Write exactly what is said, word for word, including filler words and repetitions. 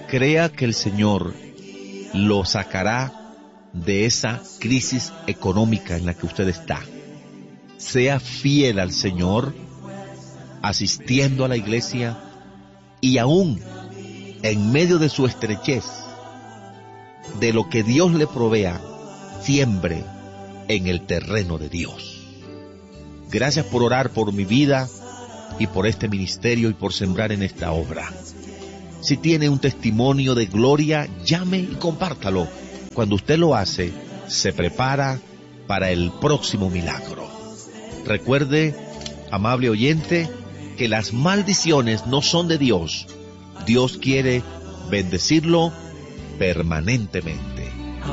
Crea que el Señor lo sacará de esa crisis económica en la que usted está. Sea fiel al Señor, asistiendo a la iglesia, y aún en medio de su estrechez, de lo que Dios le provea, siembre en el terreno de Dios. Gracias por orar por mi vida y por este ministerio y por sembrar en esta obra. Si tiene un testimonio de gloria, llame y compártalo. Cuando usted lo hace, se prepara para el próximo milagro. Recuerde, amable oyente, que las maldiciones no son de Dios. Dios quiere bendecirlo permanentemente.